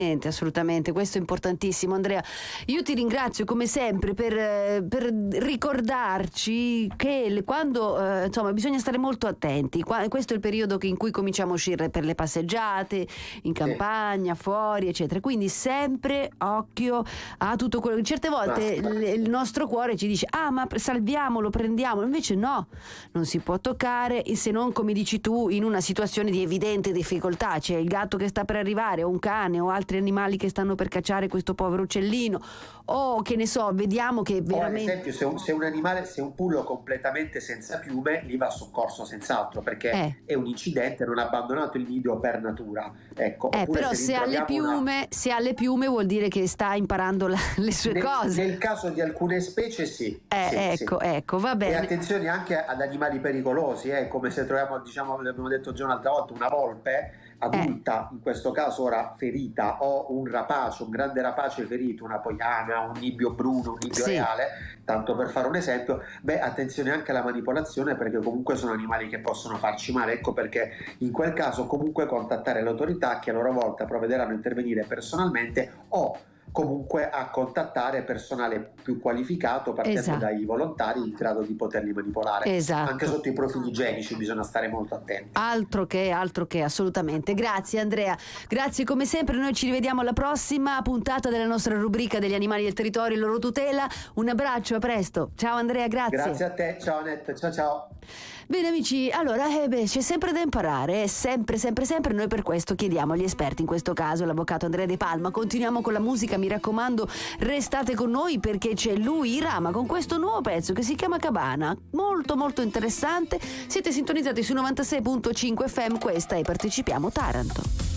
Assolutamente, questo è importantissimo, Andrea. Io ti ringrazio come sempre per ricordarci che quando insomma bisogna stare molto attenti. Questo è il periodo in cui cominciamo a uscire per le passeggiate in campagna, fuori, eccetera. Quindi sempre occhio a tutto quello che certe volte il nostro cuore ci dice: ah, ma salviamolo, prendiamolo. Invece no, non si può toccare, se non, come dici tu, in una situazione di evidente difficoltà. C'è il gatto che sta per arrivare, o un cane, o altri animali che stanno per cacciare questo povero uccellino, o che ne so, vediamo che veramente, ad esempio, se un animale, se un pullo completamente senza piume, lì va soccorso senz'altro, perché è un incidente, non ha abbandonato il nido per natura, ecco. Però se ha le piume vuol dire che sta imparando le sue cose. Nel caso di alcune specie sì. Ecco, va bene. E attenzione anche ad animali pericolosi, come se troviamo, diciamo, l'abbiamo detto già un'altra volta, una volpe adulta, in questo caso ora ferita, o un rapace, un grande rapace ferito, una poiana, un nibbio bruno, un nibbio reale, tanto per fare un esempio, attenzione anche alla manipolazione, perché comunque sono animali che possono farci male. Ecco perché in quel caso comunque contattare le autorità, che a loro volta provvederanno a intervenire personalmente, o comunque a contattare personale più qualificato, partendo dai volontari in grado di poterli manipolare. Anche sotto i profili igienici bisogna stare molto attenti. Altro che, assolutamente. Grazie Andrea, grazie come sempre. Noi ci rivediamo alla prossima puntata della nostra rubrica degli animali del territorio e loro tutela. Un abbraccio, a presto. Ciao Andrea, grazie. Grazie a te, ciao Annette, ciao. Bene amici, allora c'è sempre da imparare, sempre. Noi per questo chiediamo agli esperti, in questo caso l'avvocato Andrea De Palma. Continuiamo con la musica, mi raccomando, restate con noi perché c'è lui, Irama, con questo nuovo pezzo che si chiama Cabana, molto molto interessante. Siete sintonizzati su 96.5 FM, questa è Partecipiamo Taranto.